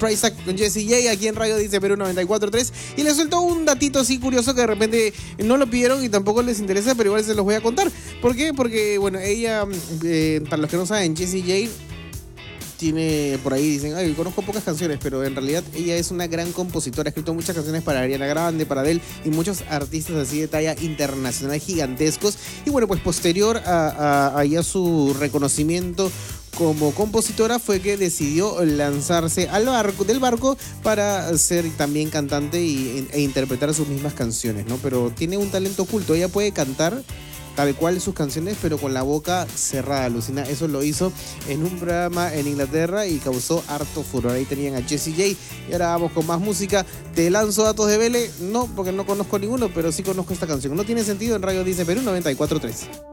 Price Tag con Jessie J aquí en Radio Dice Perú 94.3. Y les suelto un datito así curioso que de repente no lo pidieron y tampoco les interesa, pero igual se los voy a contar. ¿Por qué? Porque, bueno, ella, para los que no saben, Jessie J tiene, por ahí dicen, ay, conozco pocas canciones, pero en realidad ella es una gran compositora, ha escrito muchas canciones para Ariana Grande, para Adele y muchos artistas así de talla internacional gigantescos. Y bueno, pues posterior a ya su reconocimiento como compositora fue que decidió lanzarse del barco para ser también cantante e interpretar sus mismas canciones, ¿no? Pero tiene un talento oculto, ella puede cantar tal cual sus canciones, pero con la boca cerrada, alucina. Eso lo hizo en un programa en Inglaterra y causó harto furor. Ahí tenían a Jessie J. Y ahora vamos con más música. Te lanzo datos de Vele. No, porque no conozco ninguno, pero sí conozco esta canción. No tiene sentido en Radio Dice Perú 94.3.